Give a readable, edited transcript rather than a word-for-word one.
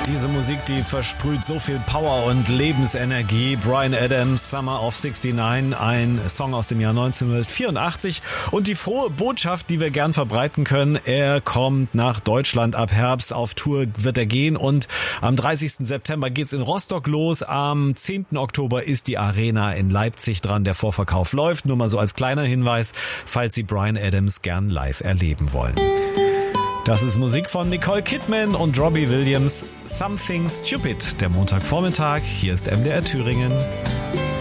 Diese Musik, die versprüht so viel Power und Lebensenergie. Bryan Adams, Summer of 69, ein Song aus dem Jahr 1984. Und die frohe Botschaft, die wir gern verbreiten können, er kommt nach Deutschland ab Herbst. Auf Tour wird er gehen und am 30. September geht's in Rostock los. Am 10. Oktober ist die Arena in Leipzig dran. Der Vorverkauf läuft. Nur mal so als kleiner Hinweis, falls Sie Bryan Adams gern live erleben wollen. Das ist Musik von Nicole Kidman und Robbie Williams. Something Stupid, der Montagvormittag. Hier ist MDR Thüringen.